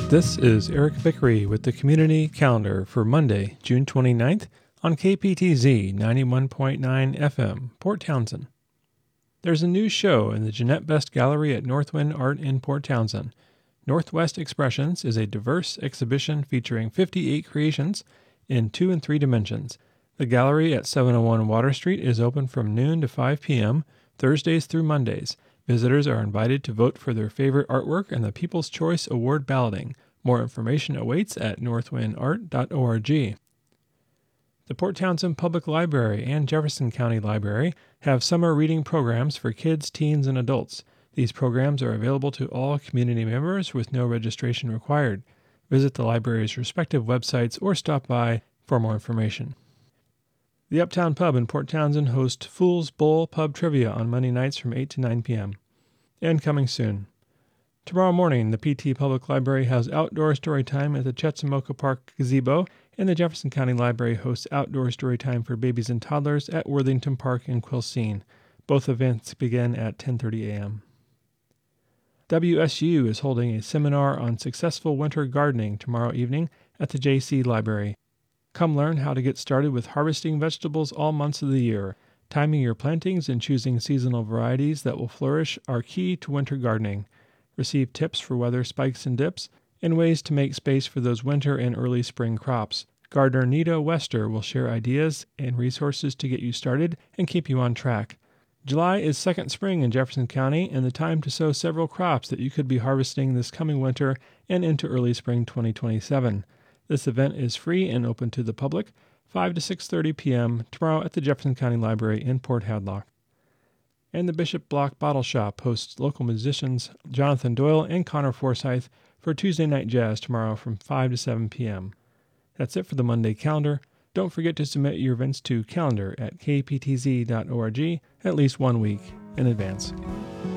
This is Eric Vickery with the Community Calendar for Monday, June 29th on KPTZ 91.9 FM, Port Townsend. There's a new show in the Jeanette Best Gallery at Northwind Art in Port Townsend. Northwest Expressions is a diverse exhibition featuring 58 creations in 2 and 3 dimensions. The gallery at 701 Water Street is open from noon to 5 p.m., Thursdays through Mondays. Visitors are invited to vote for their favorite artwork in the People's Choice Award balloting. More information awaits at northwindart.org. The Port Townsend Public Library and Jefferson County Library have summer reading programs for kids, teens, and adults. These programs are available to all community members with no registration required. Visit the library's respective websites or stop by for more information. The Uptown Pub in Port Townsend hosts Fool's Bowl Pub Trivia on Monday nights from 8 to 9 p.m. And coming soon. Tomorrow morning, the PT Public Library has outdoor story time at the Chetzemoka Park Gazebo, and the Jefferson County Library hosts outdoor story time for babies and toddlers at Worthington Park in Quilcene. Both events begin at 10:30 a.m. WSU is holding a seminar on successful winter gardening tomorrow evening at the JC Library. Come learn how to get started with harvesting vegetables all months of the year. Timing your plantings and choosing seasonal varieties that will flourish are key to winter gardening. Receive tips for weather spikes and dips, and ways to make space for those winter and early spring crops. Gardener Nita Wester will share ideas and resources to get you started and keep you on track. July is second spring in Jefferson County and the time to sow several crops that you could be harvesting this coming winter and into early spring 2027. This event is free and open to the public, 5 to 6:30 p.m. tomorrow at the Jefferson County Library in Port Hadlock. And the Bishop Block Bottle Shop hosts local musicians Jonathan Doyle and Connor Forsyth for Tuesday Night Jazz tomorrow from 5 to 7 p.m. That's it for the Monday calendar. Don't forget to submit your events to calendar@kptz.org at least 1 week in advance.